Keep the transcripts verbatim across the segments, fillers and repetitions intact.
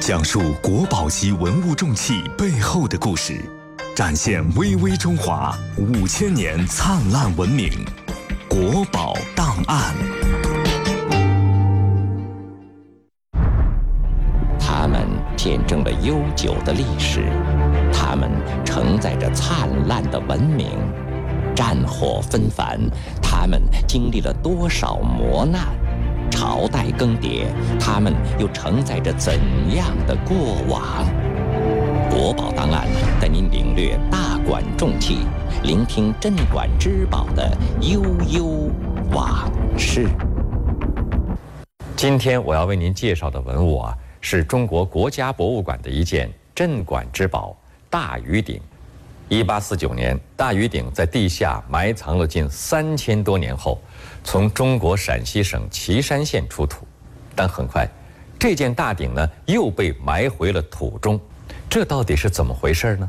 讲述国宝级文物重器背后的故事，展现巍巍中华五千年灿烂文明。国宝档案。 它们见证了悠久的历史，它们承载着灿烂的文明。战火纷繁，它们经历了多少磨难？朝代更迭，它们又承载着怎样的过往？国宝档案带您领略大馆重器，聆听镇馆之宝的悠悠往事。 今天我要为您介绍的文物啊，是中国国家博物馆的一件镇馆之宝——大禹鼎。一八四九年，大禹鼎在地下埋藏了近三千多年后，从中国陕西省岐山县出土。但很快，这件大鼎呢又被埋回了土中，这到底是怎么回事呢？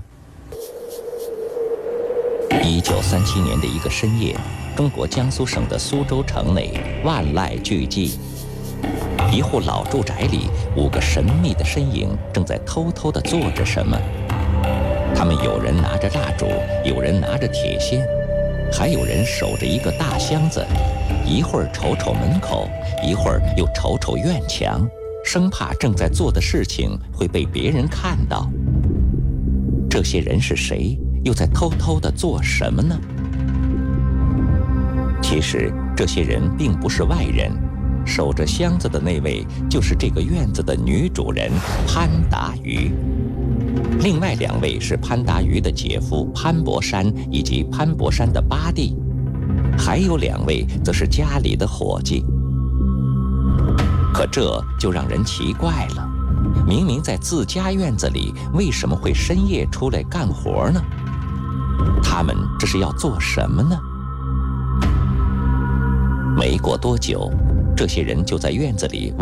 一九三七年的一个深夜，中国江苏省的苏州城内万籁俱寂，一户老住宅里，五个神秘的身影正在偷偷地做着什么。他们有人拿着蜡烛，有人拿着铁锨，还有人守着一个大箱子，一会儿瞅瞅门口，一会儿又瞅瞅院墙，生怕正在做的事情会被别人看到。这些人是谁？又在偷偷地做什么呢？其实这些人并不是外人，守着箱子的那位就是这个院子的女主人潘达于。另外两位是潘达于的姐夫潘伯山以及潘伯山的八弟，还有两位则是家里的伙计。可这就让人奇怪了，明明在自家院子里，为什么会深夜出来干活呢？他们这是要做什么呢？没过多久，这些人就在院子里